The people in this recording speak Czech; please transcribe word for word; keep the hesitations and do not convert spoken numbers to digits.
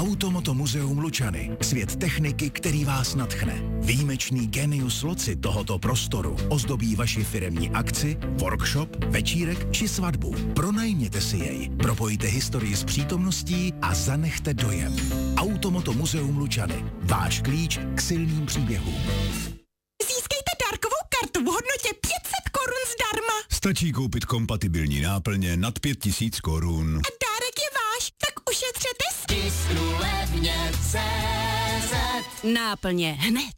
Automoto muzeum Lučany. Svět techniky, který vás nadchne. Výjimečný genius loci tohoto prostoru ozdobí vaši firemní akci, workshop, večírek či svatbu. Pronajměte si jej, propojte historii s přítomností a zanechte dojem. Automoto muzeum Lučany. Váš klíč k silným příběhům. Získejte dárkovou kartu v hodnotě pět set korun zdarma. Stačí koupit kompatibilní náplně nad pět tisíc korun. A dárek je váš, tak ušetřete s Tisknu levně C Z. Náplně hned.